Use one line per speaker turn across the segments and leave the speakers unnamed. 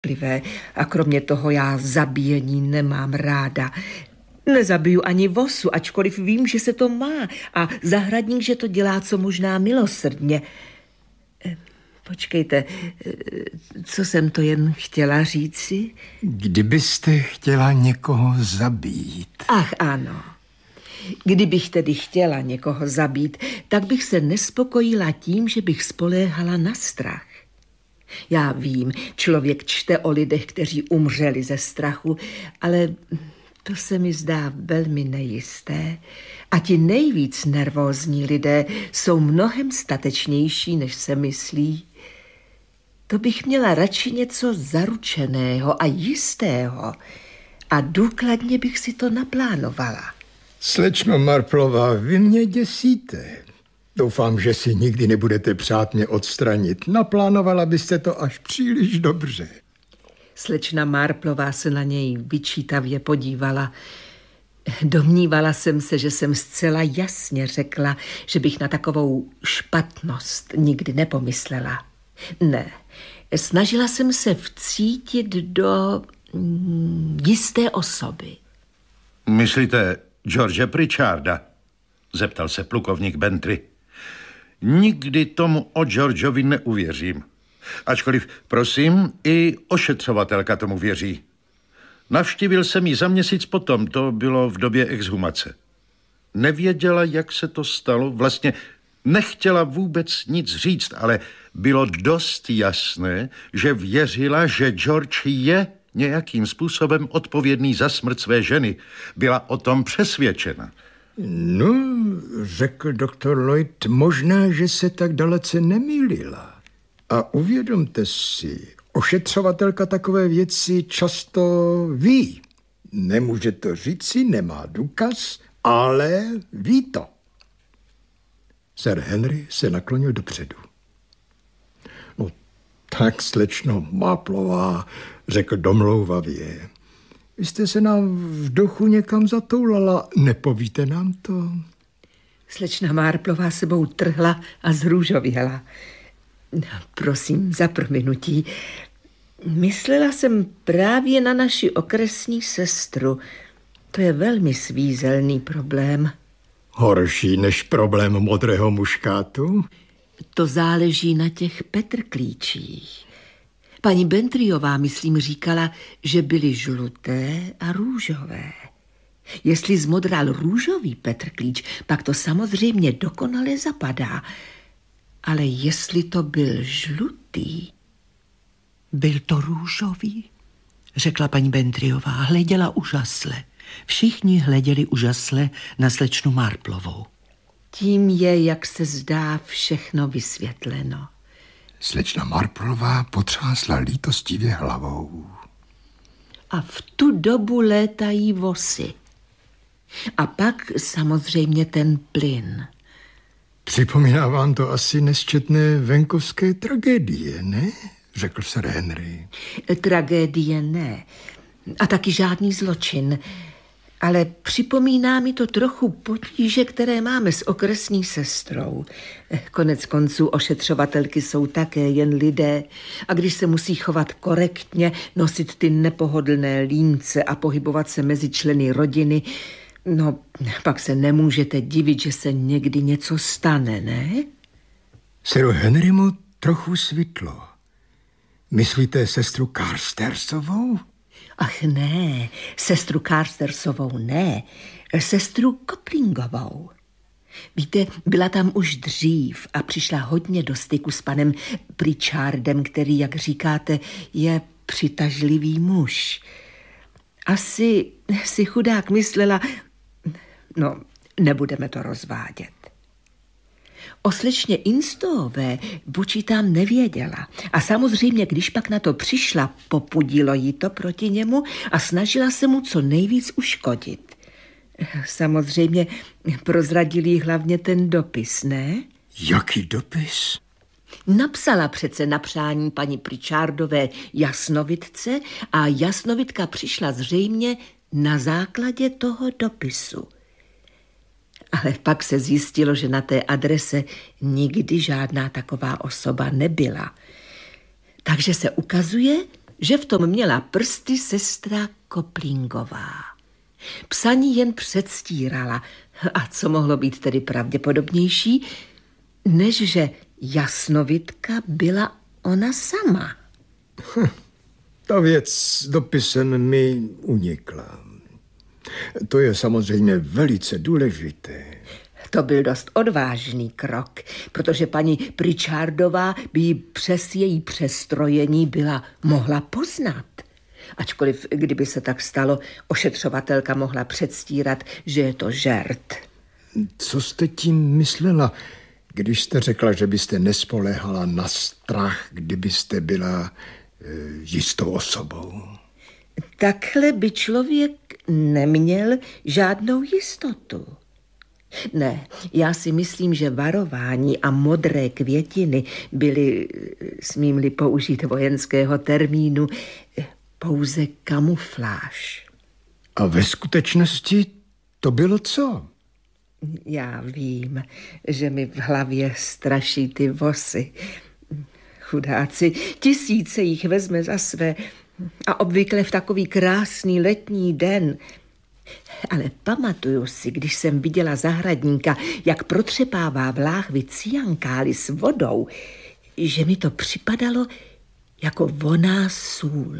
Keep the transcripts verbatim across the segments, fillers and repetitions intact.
plivé a kromě toho já zabíjení nemám ráda. Nezabiju ani vosu, ačkoliv vím, že se to má a zahradník, že to dělá co možná milosrdně. Počkejte, co jsem to jen chtěla říci?
Kdybyste chtěla někoho zabít.
Ach, ano. Kdybych tedy chtěla někoho zabít, tak bych se nespokojila tím, že bych spoléhala na strach. Já vím, člověk čte o lidech, kteří umřeli ze strachu, ale to se mi zdá velmi nejisté. A ti nejvíc nervózní lidé jsou mnohem statečnější, než se myslí. To bych měla radši něco zaručeného a jistého a důkladně bych si to naplánovala.
Slečno Marplová, vy mě děsíte. Doufám, že si nikdy nebudete přát mě odstranit. Naplánovala byste to až příliš dobře.
Slečna Marplová se na něj vyčítavě podívala. Domnívala jsem se, že jsem zcela jasně řekla, že bych na takovou špatnost nikdy nepomyslela. Ne, snažila jsem se vcítit do mm, jisté osoby.
Myslíte George Pritcharda? Zeptal se plukovník Bentry. Nikdy tomu o Georgeovi neuvěřím. Ačkoliv, prosím, i ošetřovatelka tomu věří. Navštívil jsem ji za měsíc potom, to bylo v době exhumace. Nevěděla, jak se to stalo, vlastně nechtěla vůbec nic říct, ale bylo dost jasné, že věřila, že George je nějakým způsobem odpovědný za smrt své ženy. Byla o tom přesvědčena.
No, řekl doktor Lloyd, možná, že se tak dalece nemýlila. A uvědomte si, ošetřovatelka takové věci často ví. Nemůže to říci, nemá důkaz, ale ví to. Sir Henry se naklonil dopředu. No tak, slečno Marplová, řekl domlouvavě. Vy jste se nám v duchu někam zatoulala, nepovíte nám to?
Slečna Marplová sebou trhla a zrůžověla. Prosím za prominutí. Myslela jsem právě na naši okresní sestru. To je velmi svízelný problém.
Horší než problém modrého muškátu?
To záleží na těch petrklíčích. Paní Bentryová, myslím, říkala, že byly žluté a růžové. Jestli zmodral růžový petrklíč, pak to samozřejmě dokonale zapadá. Ale jestli to byl žlutý...
Byl to růžový, řekla paní Bentryová. Hleděla úžasle. Všichni hleděli úžasle na slečnu Marplovou.
Tím je, jak se zdá, všechno vysvětleno.
Slečna Marplová potřásla lítostivě hlavou.
A v tu dobu létají vosy. A pak samozřejmě ten plyn.
Připomíná vám to asi nesčetné venkovské tragédie, ne? Řekl Sir Henry.
Tragédie ne. A taky žádný zločin. Ale připomíná mi to trochu potíže, které máme s okresní sestrou. Konec konců ošetřovatelky jsou také jen lidé a když se musí chovat korektně, nosit ty nepohodlné límce a pohybovat se mezi členy rodiny, no pak se nemůžete divit, že se někdy něco stane, ne?
Siru Henrymu trochu svitlo. Myslíte sestru Carstersovou?
Ach ne, sestru Carstersovou ne, sestru Coplingovou. Víte, byla tam už dřív a přišla hodně do styku s panem Pritchardem, který, jak říkáte, je přitažlivý muž. Asi si chudák myslela, no, nebudeme to rozvádět. O slečně Instoové bučí tam nevěděla a samozřejmě, když pak na to přišla, popudilo jí to proti němu a snažila se mu co nejvíc uškodit. Samozřejmě prozradil jí hlavně ten dopis, ne?
Jaký dopis?
Napsala přece na přání paní Pritchardové jasnovitce a jasnovitka přišla zřejmě na základě toho dopisu. Ale pak se zjistilo, že na té adrese nikdy žádná taková osoba nebyla. Takže se ukazuje, že v tom měla prsty sestra Koplingová. Psaní jen předstírala. A co mohlo být tedy pravděpodobnější, než že jasnovidka byla ona sama.
Hm, ta věc s dopisem mi unikla. To je samozřejmě velice důležité.
To byl dost odvážný krok, protože paní Pritchardová by ji přes její přestrojení byla mohla poznat. Ačkoliv, kdyby se tak stalo, ošetřovatelka mohla předstírat, že je to žert.
Co jste tím myslela, když jste řekla, že byste nespoléhala na strach, kdybyste byla e, jistou osobou?
Takhle by člověk neměl žádnou jistotu. Ne, já si myslím, že varování a modré květiny byly, smím-li použít vojenského termínu, pouze kamufláž.
A ve skutečnosti to bylo co?
Já vím, že mi v hlavě straší ty vosy. Chudáci, tisíce jich vezme za své a obvykle v takový krásný letní den. Ale pamatuju si, když jsem viděla zahradníka, jak protřepává v láhvi cyankály s vodou, že mi to připadalo jako vonná sůl.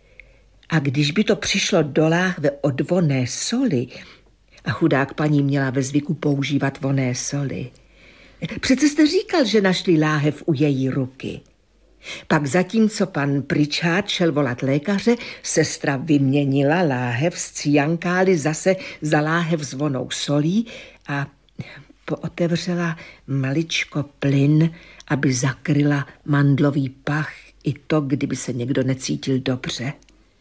A když by to přišlo do láhve od vonné soli, a chudák paní měla ve zvyku používat vonné soli. Přece jste říkal, že našli láhev u její ruky. Pak zatímco pan Pritchard šel volat lékaře, sestra vyměnila láhev z cyankály zase za láhev s vonnou solí a pootevřela maličko plyn, aby zakryla mandlový pach i to, kdyby se někdo necítil dobře.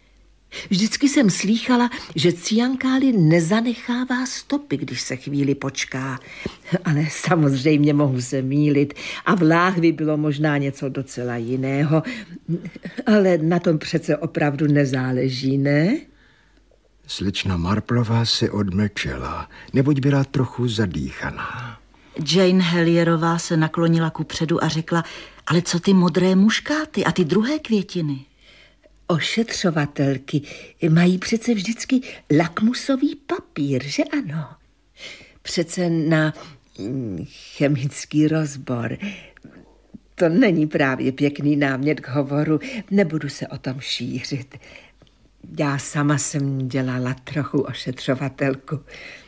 Vždycky jsem slýchala, že cyankály nezanechává stopy, když se chvíli počká. Ale samozřejmě mohu se mýlit a v láhvi bylo možná něco docela jiného. Ale na tom přece opravdu nezáleží, ne?
Slečna Marplová se odmlčela, neboť byla trochu zadýchaná.
Jane Hellierová se naklonila kupředu a řekla, ale co ty modré muškáty a ty druhé květiny?
Ošetřovatelky mají přece vždycky lakmusový papír, že ano? Přece na chemický rozbor. To není právě pěkný námět k hovoru, nebudu se o tom šířit. Já sama jsem dělala trochu ošetřovatelku.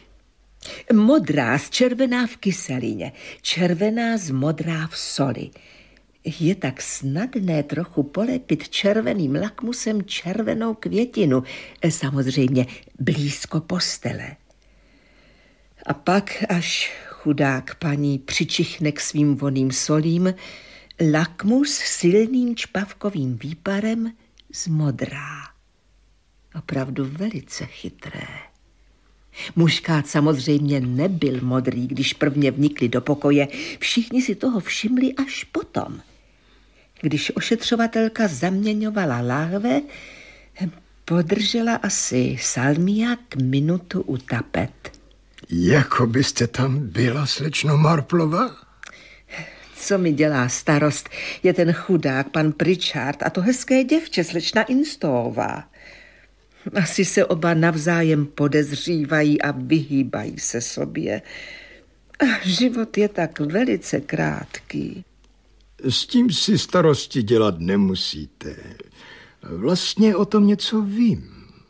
Modrá z červená v kyselině, červená z modrá v soli. Je tak snadné trochu polepit červeným lakmusem červenou květinu, samozřejmě blízko postele. A pak, až chudák paní přičichne k svým vonným solím, lakmus silným čpavkovým výparem zmodrá. Opravdu velice chytré. Muškát samozřejmě nebyl modrý, když prvně vnikli do pokoje. Všichni si toho všimli až potom. Když ošetřovatelka zaměňovala láhve, podržela asi salmiak minutu u tapet.
Jako byste tam byla, slečno Marplova?
Co mi dělá starost, je ten chudák, pan Pritchard a to hezké děvče, slečna Instová. Asi se oba navzájem podezřívají a vyhýbají se sobě. A život je tak velice krátký.
S tím si starosti dělat nemusíte. Vlastně o tom něco vím.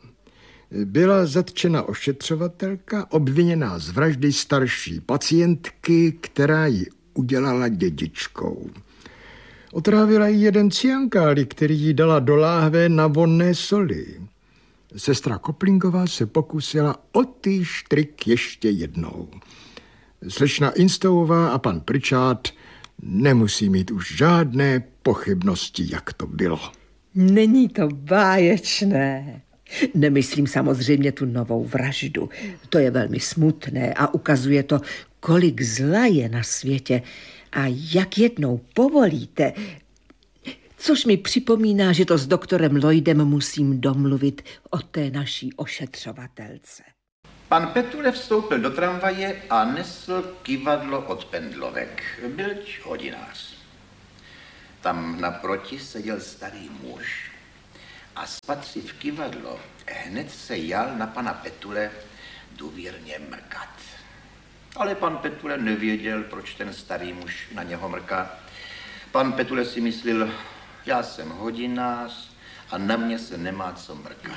Byla zatčena ošetřovatelka, obviněná z vraždy starší pacientky, která ji udělala dědičkou. Otrávila jí jeden cyankály, který jí dala do láhve na vonné soli. Sestra Koplingová se pokusila o týž trik ještě jednou. Slečna Instová a pan Pritchard nemusí mít už žádné pochybnosti, jak to bylo.
Není to báječné. Nemyslím samozřejmě tu novou vraždu. To je velmi smutné a ukazuje to, kolik zla je na světě a jak jednou povolíte. Což mi připomíná, že to s doktorem Lloydem musím domluvit o té naší ošetřovatelce.
Pan Petule vstoupil do tramvaje a nesl kyvadlo od pendlovek. Bylť hodinář. Tam naproti seděl starý muž. a spatřiv kivadlo, hned se jal na pana Petule důvěrně mrkat. Ale pan Petule nevěděl, proč ten starý muž na něho mrká. Pan Petule si myslel, já jsem hodinář a na mě se nemá co mrkat.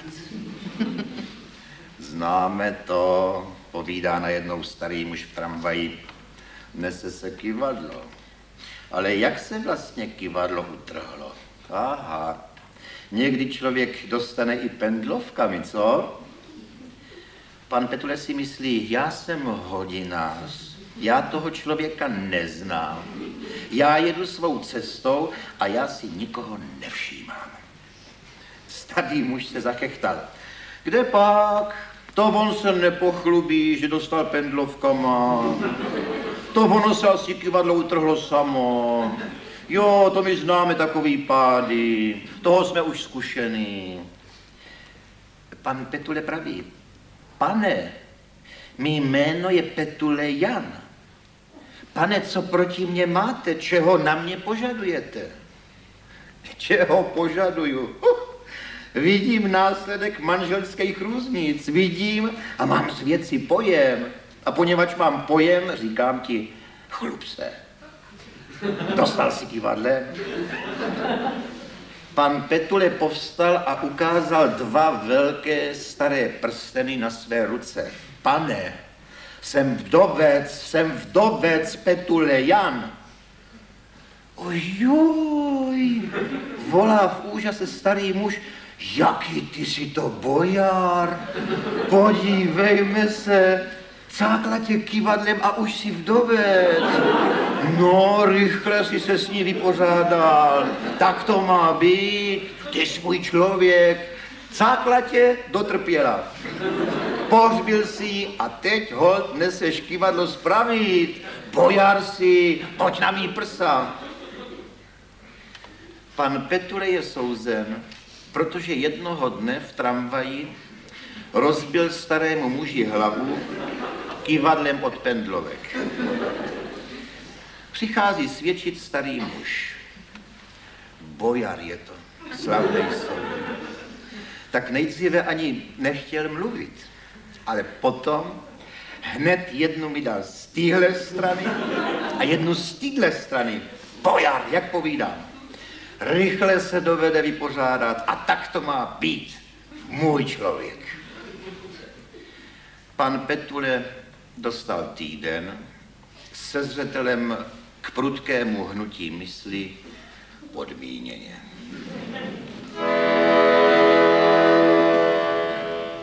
Známe to, povídá najednou starý muž v tramvaji, nese se kivadlo. Ale jak se vlastně kivadlo utrhlo? Aha, někdy člověk dostane i pendlovkami, co? Pan Petule si myslí, já jsem hodinář, já toho člověka neznám, já jedu svou cestou a já si nikoho nevšímám. Starý muž se zachechtal. Kde pak? To on se nepochlubí, že dostal pendlovkama. To ono se asi kivadlo utrhlo samo. Jo, to my známe takový pády. Toho jsme už zkušený. Pan Petule praví. Pane, mý jméno je Petule Jan. Pane, co proti mně máte? Čeho na mě požadujete? Čeho požaduju? Uh, vidím následek manželských různic. Vidím a mám z věci pojem. A poněvadž mám pojem, říkám ti, chlup se. Dostal si kivadle. Pan Petule povstal a ukázal dva velké staré prsteny na své ruce. Pane, jsem vdovec, jsem vdovec Petule Jan. Ojoj, volá v úžase starý muž, jaký ty si to bojar, podívejme se, cákla tě kivadlem a už si vdovec. No, rychle si se s ní vypořádal, tak to má být, ty jsi můj člověk. Cákla tě, dotrpěla. Pohřbil si a teď holt neseš kivadlo spravit. Bojar si, pojď na mý prsa. Pan Petule je souzen, protože jednoho dne v tramvaji rozbil starému muži hlavu kivadlem od pendlovek. Přichází svědčit starý muž. Bojar je to, slavnej soud. Tak nejdříve ani nechtěl mluvit, ale potom hned jednu mi dal z téhle strany a jednu z téhle strany. Bojar, jak povídám, rychle se dovede vypořádat a tak to má být, můj člověk. Pan Petule dostal týden se zřetelem k prudkému hnutí mysli podmíněně.